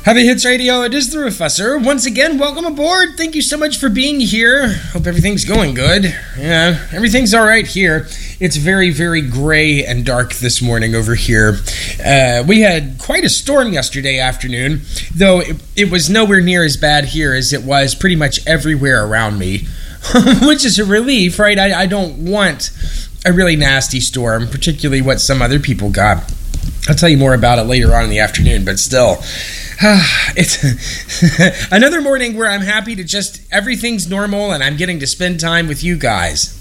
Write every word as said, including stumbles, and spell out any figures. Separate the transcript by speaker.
Speaker 1: Heavy Hits Radio, it is the Professor. Once again, welcome aboard. Thank you so much for being here. Hope everything's going good. Yeah, everything's all right here. It's very, very gray and dark this morning over here. Uh, we had quite a storm yesterday afternoon, though it, it was nowhere near as bad here as it was pretty much everywhere around me, which is a relief, right? I, I don't want a really nasty storm, particularly what some other people got. I'll tell you more about it later on in the afternoon, but still... it's another morning where I'm happy to just, everything's normal and I'm getting to spend time with you guys.